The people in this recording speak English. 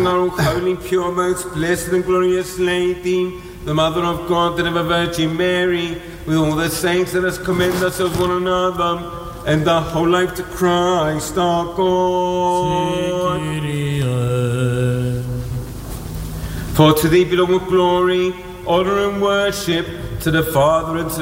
Our holy, pure, most blessed and glorious Lady, the Mother of God and ever Virgin Mary, with all the saints, let us commend ourselves one another and our whole life to Christ our God. For to thee belong all glory, honor and worship, to the Father and to the